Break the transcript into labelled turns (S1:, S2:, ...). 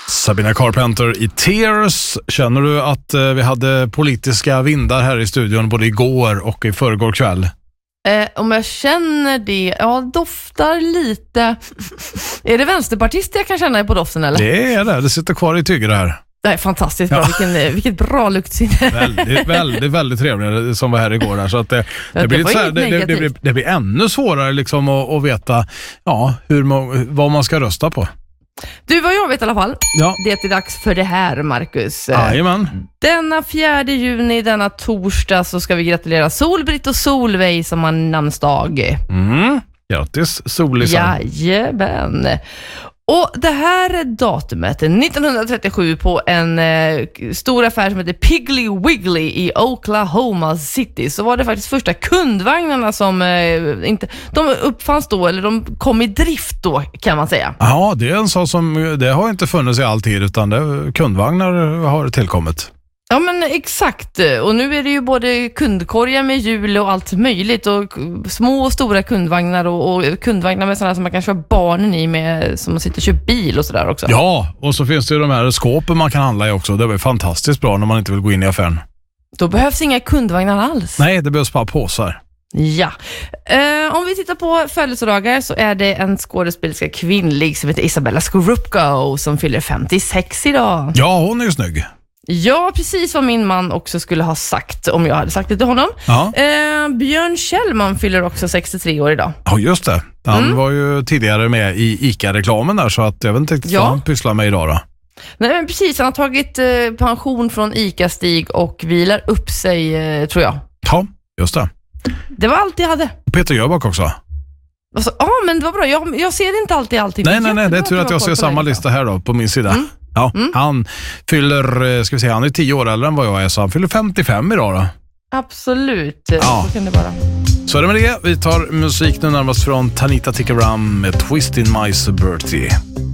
S1: Sabina Carpenter i Tears. Känner du att vi hade politiska vindar här i studion både igår och i förrgår kväll?
S2: Om jag känner det, doftar lite. Är det vänsterpartister jag kan känna på doften eller?
S1: Det är det sitter kvar i tyger det här.
S2: Det är fantastiskt bra, vilket bra luktsinne.
S1: Väldigt trevligt som var här igår där. Så att det blir så här, det blir ännu svårare liksom att veta vad man ska rösta på.
S2: Du, vad jag vet i alla fall, det är dags för det här, Marcus.
S1: Jajamän.
S2: Denna 4 juni, denna torsdag, så ska vi gratulera Solbritt och Solveig som har namnsdag.
S1: Grattis, Solisar.
S2: Jajamän. Och det här datumet, 1937, på en stor affär som heter Piggly Wiggly i Oklahoma City, så var det faktiskt första kundvagnarna som de uppfanns då, eller de kom i drift då, kan man säga.
S1: Ja, det är en sak som det har inte funnits i all tid, utan kundvagnar har tillkommit.
S2: Ja, men exakt. Och nu är det ju både kundkorgar med hjul och allt möjligt, och små och stora kundvagnar och kundvagnar med sådana som man kan köra barnen i med, som man sitter och kör bil och sådär också.
S1: Ja, och så finns det ju de här skåpen man kan handla i också. Det är fantastiskt bra när man inte vill gå in i affären.
S2: Då behövs inga kundvagnar alls.
S1: Nej, det behövs bara påsar.
S2: Ja. Om vi tittar på födelsedagar så är det en skådespelerska kvinnlig som heter Isabella Scorupco som fyller 56 idag.
S1: Ja, hon är ju snygg.
S2: Ja, precis vad min man också skulle ha sagt om jag hade sagt det till honom.
S1: Ja.
S2: Björn Kjellman fyller också 63 år idag.
S1: Ja, just det. Han var ju tidigare med i ICA-reklamen där, så att jag vet inte riktigt vad han pysslar med idag då.
S2: Nej, men precis. Han har tagit pension från ICA-Stig och vilar upp sig, tror jag.
S1: Ja, just det.
S2: Det var allt jag hade.
S1: Peter Jöback också.
S2: Alltså, men det var bra. Jag ser inte alltid allting.
S1: Nej, det är tur att jag ser samma lista här då på min sida. Ja, han fyller, ska vi säga, han är 10 år äldre än vad jag är, så han fyller 55 idag då.
S2: Absolut, så kan det vara.
S1: Så är det med det. Vi tar musik nu närmast från Tanita Tikaram med Twist in My Suburban.